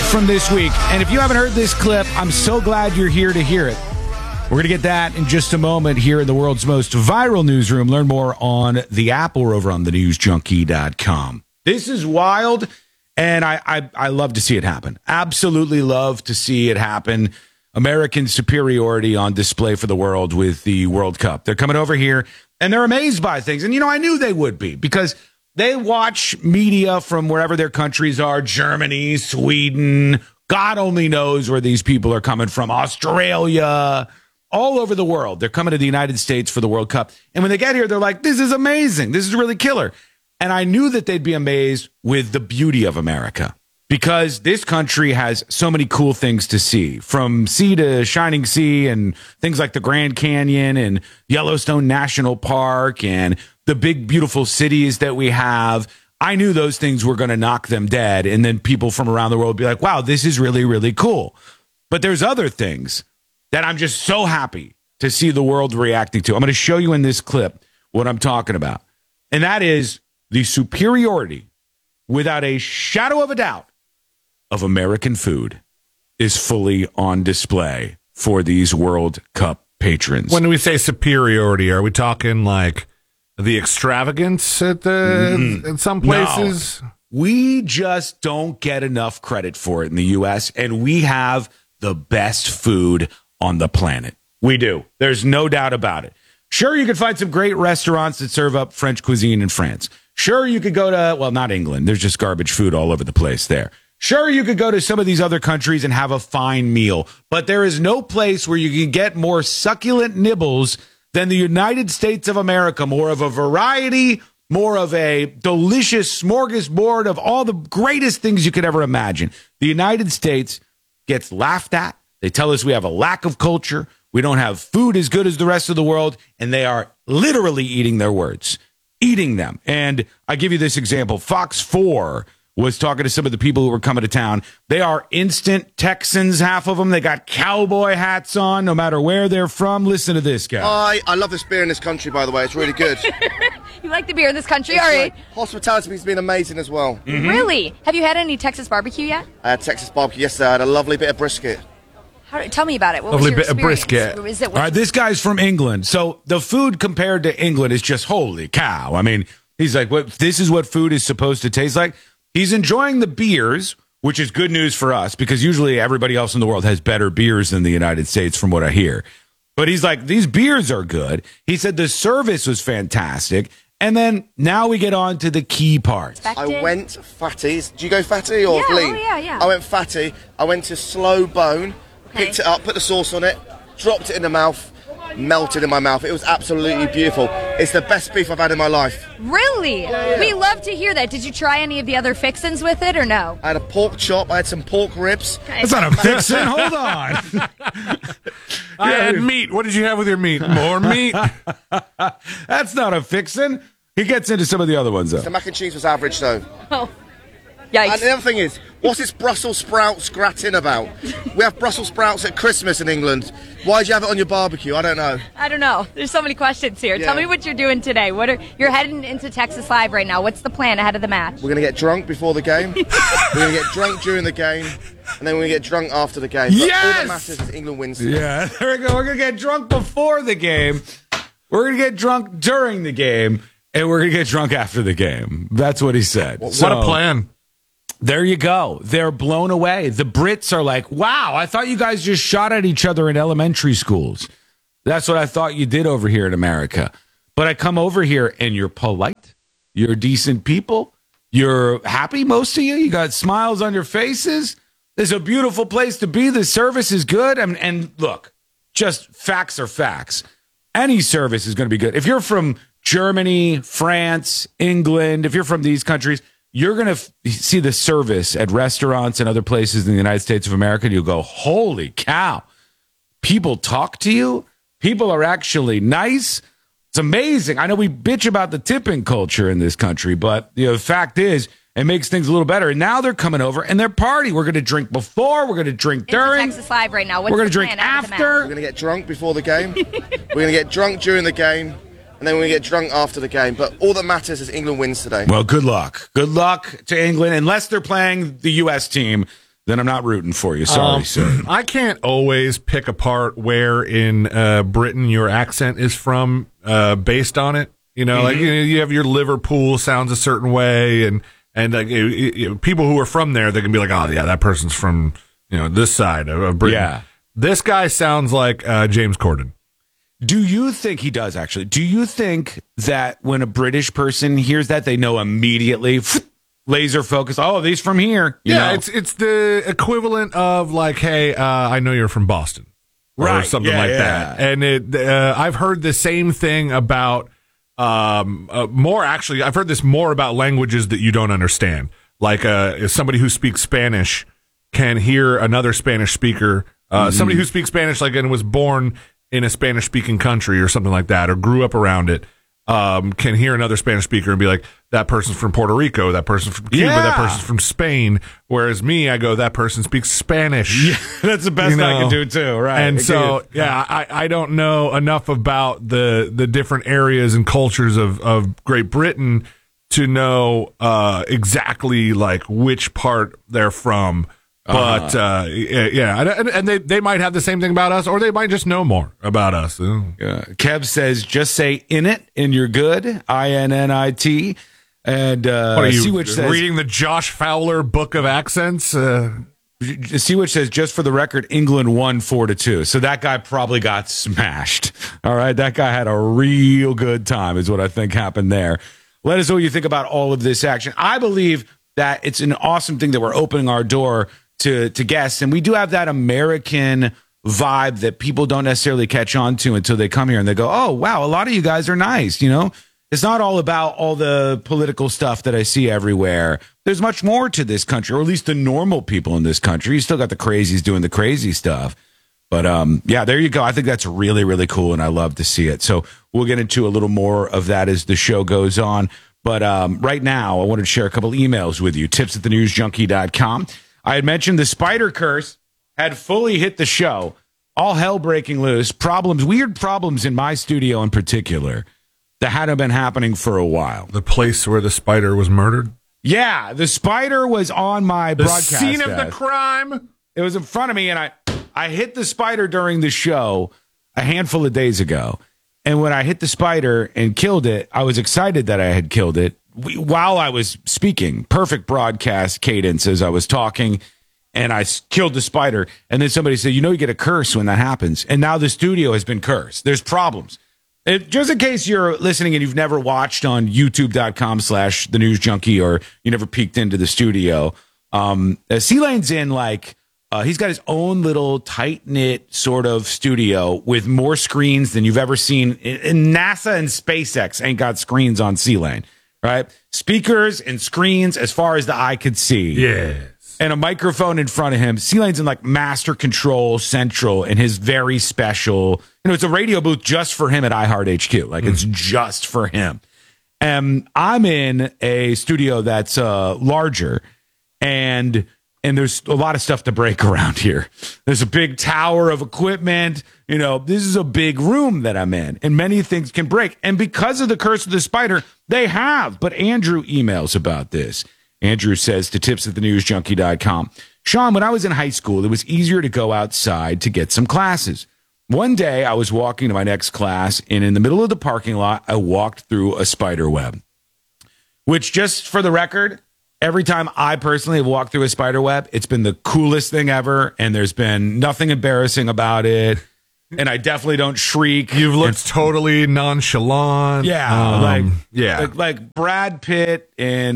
from this week. And if you haven't heard this clip, I'm so glad you're here to hear it. We're going to get that in just a moment here in the world's most viral newsroom. Learn more on the app or over on thenewsjunkie.com. This is wild, and I love to see it happen. Absolutely love to see it happen. American superiority on display for the world with the World Cup. They're coming over here, and they're amazed by things. And, I knew they would be because they watch media from wherever their countries are, Germany, Sweden, God only knows where these people are coming from, Australia, all over the world. They're coming to the United States for the World Cup. And when they get here, they're like, this is amazing. This is really killer. And I knew that they'd be amazed with the beauty of America because this country has so many cool things to see, from sea to shining sea and things like the Grand Canyon and Yellowstone National Park and the big, beautiful cities that we have. I knew those things were going to knock them dead. And then people from around the world would be like, wow, this is really, really cool. But there's other things that I'm just so happy to see the world reacting to. I'm going to show you in this clip what I'm talking about. And that is the superiority, without a shadow of a doubt, of American food is fully on display for these World Cup patrons. When we say superiority, are we talking like the extravagance at some places? No. We just don't get enough credit for it in the U.S., and we have the best food on the planet. We do. There's no doubt about it. Sure, you could find some great restaurants that serve up French cuisine in France. Sure, you could go to, well, not England. There's just garbage food all over the place there. Sure, you could go to some of these other countries and have a fine meal, but there is no place where you can get more succulent nibbles than the United States of America. More of a variety, more of a delicious smorgasbord of all the greatest things you could ever imagine. The United States gets laughed at. They tell us we have a lack of culture. We don't have food as good as the rest of the world, and they are literally eating their words, eating them. And I give you this example. Fox 4 was talking to some of the people who were coming to town. They are instant Texans, half of them. They got cowboy hats on, no matter where they're from. Listen to this guy. I love this beer in this country, by the way. It's really good. You like the beer in this country? All right. Hospitality has been amazing as well. Mm-hmm. Really? Have you had any Texas barbecue yet? I had Texas barbecue yesterday. I had a lovely bit of brisket. Tell me about it. What Lovely was your bit of brisket. Is it All right, this guy's from England. So the food compared to England is just holy cow. I mean, he's like, "What? This is what food is supposed to taste like." He's enjoying the beers, which is good news for us because usually everybody else in the world has better beers than the United States, from what I hear. But he's like, these beers are good. He said the service was fantastic. And then now we get on to the key part. I went fatties. Do you go fatty or lean? Yeah. I went fatty. I went to slow bone, picked it up, put the sauce on it, dropped it in the mouth, melted in my mouth. It was absolutely beautiful. It's the best beef I've had in my life. Really? Yeah. We love to hear that. Did you try any of the other fixins with it or no? I had a pork chop. I had some pork ribs. Okay. That's not a fixin'. Hold on. I had meat. What did you have with your meat? More meat? That's not a fixin'. He gets into some of the other ones, though. The mac and cheese was average, though. Oh, yikes. And the other thing is, what's this Brussels sprouts gratin about? We have Brussels sprouts at Christmas in England. Why'd you have it on your barbecue? I don't know. I don't know. There's so many questions here. Yeah. Tell me what you're doing today. You're heading into Texas Live right now. What's the plan ahead of the match? We're going to get drunk before the game. We're going to get drunk during the game. And then we're going to get drunk after the game. Yes! But all that matters is England wins. Yeah, there we go. We're going to get drunk before the game. We're going to get drunk during the game. And we're going to get drunk after the game. That's what he said. What a plan. There you go. They're blown away. The Brits are like, wow, I thought you guys just shot at each other in elementary schools. That's what I thought you did over here in America. But I come over here and you're polite. You're decent people. You're happy, most of you. You got smiles on your faces. It's a beautiful place to be. The service is good. And look, just facts are facts. Any service is going to be good. If you're from Germany, France, England, if you're from these countries, you're going to see the service at restaurants and other places in the United States of America, and you'll go, holy cow. People talk to you. People are actually nice. It's amazing. I know we bitch about the tipping culture in this country, but the fact is, it makes things a little better. And now they're coming over and they're partying. We're going to drink before. We're going to drink during. It's Texas Live right now. We're going to drink after. We're going to get drunk before the game. We're going to get drunk during the game. And then we get drunk after the game. But all that matters is England wins today. Well, good luck. Good luck to England. Unless they're playing the U.S. team, then I'm not rooting for you. Sorry, sir. I can't always pick apart where in Britain your accent is from based on it. You know, like you have your Liverpool sounds a certain way, and like people who are from there, they can be like, oh yeah, that person's from this side of Britain. Yeah. This guy sounds like James Corden. Do you think he does, actually? Do you think that when a British person hears that, they know immediately, laser focus, oh, these from here? You know? It's the equivalent of like, hey, I know you're from Boston. Or something like that. And I've heard the same thing about, I've heard this more about languages that you don't understand. Like somebody who speaks Spanish can hear another Spanish speaker, somebody who speaks Spanish like and was born in a Spanish-speaking country or something like that, or grew up around it, can hear another Spanish speaker and be like, that person's from Puerto Rico, that person's from Cuba, that person's from Spain. Whereas me, I go, that person speaks Spanish. Yeah, that's the best I can do too, right? And so, I don't know enough about the different areas and cultures of Great Britain to know exactly like which part they're from. But and they might have the same thing about us, or they might just know more about us. Kev says, just say in it and you're good. INNIT. And what are you, Seawitch says, reading the Josh Fowler book of accents? Seawitch says, just for the record, England won 4-2. So that guy probably got smashed. All right, that guy had a real good time, is what I think happened there. Let us know what you think about all of this action. I believe that it's an awesome thing that we're opening our door to guests, and we do have that American vibe that people don't necessarily catch on to until they come here and they go, oh wow, a lot of you guys are nice. It's not all about all the political stuff that I see everywhere. There's much more to this country, or at least the normal people in this country. You still got the crazies doing the crazy stuff, but there you go. I think that's really, really cool, and I love to see it. So we'll get into a little more of that as the show goes on. But right now, I wanted to share a couple emails with you. tips@thenewsjunkie.com. I had mentioned the spider curse had fully hit the show. All hell breaking loose. Weird problems in my studio in particular that hadn't been happening for a while. The place where the spider was murdered? Yeah, the spider was on my broadcast scene of desk. the crime? It was in front of me, and I hit the spider during the show a handful of days ago. And when I hit the spider and killed it, I was excited that I had killed it while I was speaking. Perfect broadcast cadence as I was talking, and I killed the spider. And then somebody said, you get a curse when that happens. And now the studio has been cursed. There's problems. Just in case you're listening and you've never watched on youtube.com/The News Junkie, or you never peeked into the studio, C-Lane's in he's got his own little tight-knit sort of studio with more screens than you've ever seen. And NASA and SpaceX ain't got screens on C-Lane, right? Speakers and screens as far as the eye could see. Yes. And a microphone in front of him. C-Lane's in Master Control Central in his very special, it's a radio booth just for him at iHeart HQ. It's just for him. And I'm in a studio that's larger, and there's a lot of stuff to break around here. There's a big tower of equipment. This is a big room that I'm in, and many things can break. And because of the curse of the spider, they have. But Andrew emails about this. Andrew says to tips@thenewsjunkie.com, Sean, when I was in high school, it was easier to go outside to get some classes. One day, I was walking to my next class, and in the middle of the parking lot, I walked through a spider web. Which, just for the record, every time I personally have walked through a spider web, it's been the coolest thing ever, and there's been nothing embarrassing about it. And I definitely don't shriek. You've looked totally nonchalant. Yeah, like Brad Pitt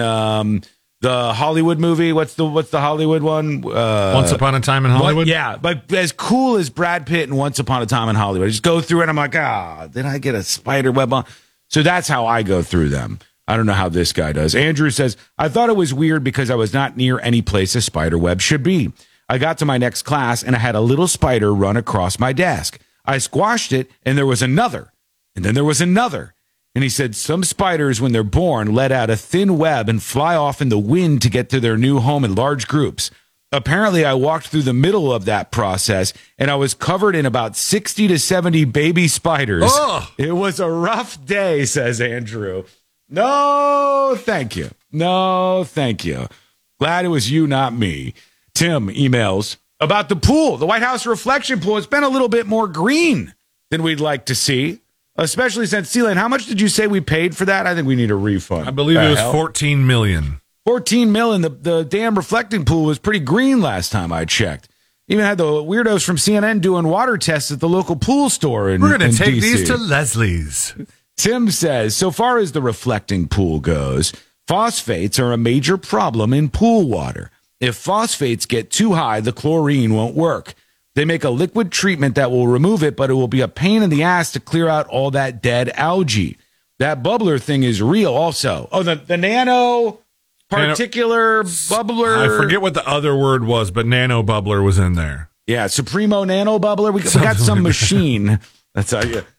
in the Hollywood movie. What's the Hollywood one? Once Upon a Time in Hollywood? But as cool as Brad Pitt in Once Upon a Time in Hollywood. I just go through it and I'm like, did I get a spider web on? So that's how I go through them. I don't know how this guy does. Andrew says, I thought it was weird because I was not near any place a spider web should be. I got to my next class and I had a little spider run across my desk. I squashed it and there was another. And then there was another. And he said some spiders, when they're born, let out a thin web and fly off in the wind to get to their new home in large groups. Apparently, I walked through the middle of that process, and I was covered in about 60 to 70 baby spiders. Oh. It was a rough day, says Andrew. No, thank you. No, thank you. Glad it was you, not me. Tim emails about the pool, the White House reflection pool. It's been a little bit more green than we'd like to see, especially since Sealand. How much did you say we paid for that? I think we need a refund. I believe it was $14 million. $14 million. The damn reflecting pool was pretty green last time I checked. Even had the weirdos from CNN doing water tests at the local pool store in We're going to take DC. these to Leslie's. Tim says, so far as the reflecting pool goes, phosphates are a major problem in pool water. If phosphates get too high, the chlorine won't work. They make a liquid treatment that will remove it, but it will be a pain in the ass to clear out all that dead algae. That bubbler thing is real also. Oh, the nano particular bubbler. I forget what the other word was, but nano bubbler was in there. Yeah, Supremo nano bubbler. We got some machine. That's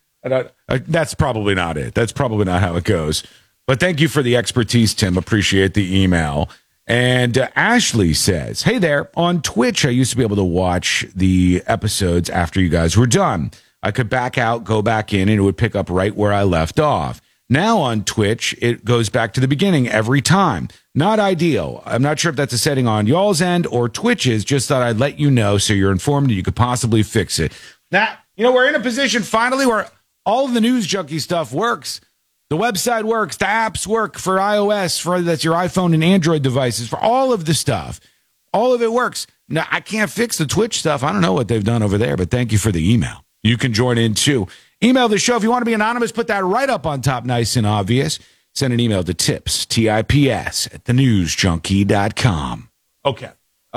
that's probably not it. That's probably not how it goes. But thank you for the expertise, Tim. Appreciate the email. And Ashley says, hey there, on Twitch, I used to be able to watch the episodes after you guys were done. I could back out, go back in, and it would pick up right where I left off. Now on Twitch, it goes back to the beginning every time. Not ideal. I'm not sure if that's a setting on y'all's end or Twitch's. Just thought I'd let you know so you're informed and you could possibly fix it. Now, we're in a position finally where all of the news junkie stuff works. The website works. The apps work for iOS, for that's your iPhone and Android devices, for all of the stuff. All of it works. Now, I can't fix the Twitch stuff. I don't know what they've done over there, but thank you for the email. You can join in too. Email the show. If you want to be anonymous, put that right up on top, nice and obvious. Send an email to tips, TIPS, at thenewsjunkie.com. Okay.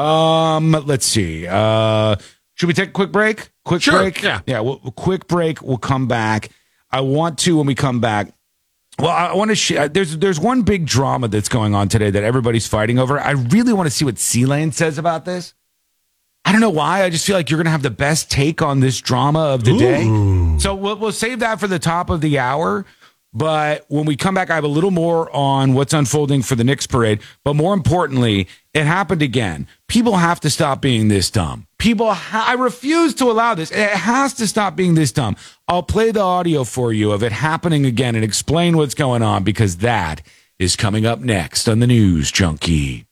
Let's see. Should we take a quick break? Sure, Break? yeah. Yeah, quick break. We'll come back. I want to, when we come back, I want to share. There's one big drama that's going on today that everybody's fighting over. I really want to see what C-Lane says about this. I don't know why. I just feel like you're going to have the best take on this drama of the day. So we'll save that for the top of the hour. But when we come back, I have a little more on what's unfolding for the Knicks parade. But more importantly, it happened again. People have to stop being this dumb. I refuse to allow this. It has to stop being this dumb. I'll play the audio for you of it happening again and explain what's going on, because that is coming up next on the News Junkie.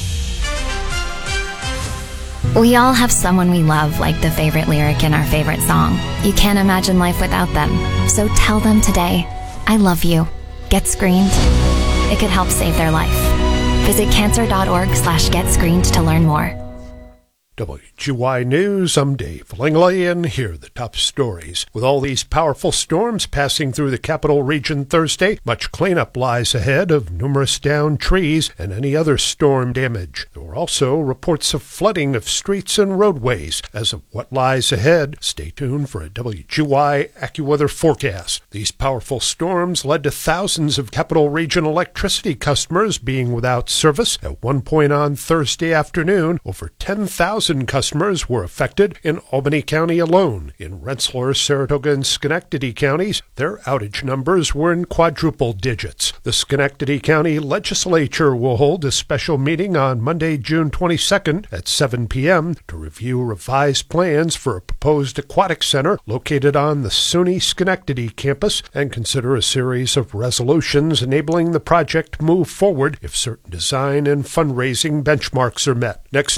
We all have someone we love, like the favorite lyric in our favorite song. You can't imagine life without them. So tell them today, I love you. Get screened. It could help save their life. Visit cancer.org/getscreened to learn more. WGY News, I'm Dave Langley, and here are the top stories. With all these powerful storms passing through the capital region Thursday, much cleanup lies ahead of numerous downed trees and any other storm damage. There were also reports of flooding of streets and roadways. As of what lies ahead, stay tuned for a WGY AccuWeather forecast. These powerful storms led to thousands of capital region electricity customers being without service. At one point on Thursday afternoon, over 10,000 customers were affected in Albany County alone. In Rensselaer, Saratoga, and Schenectady counties, their outage numbers were in quadruple digits. The Schenectady County Legislature will hold a special meeting on Monday, June 22nd at 7 p.m. to review revised plans for a proposed aquatic center located on the SUNY Schenectady campus and consider a series of resolutions enabling the project to move forward if certain design and fundraising benchmarks are met. Next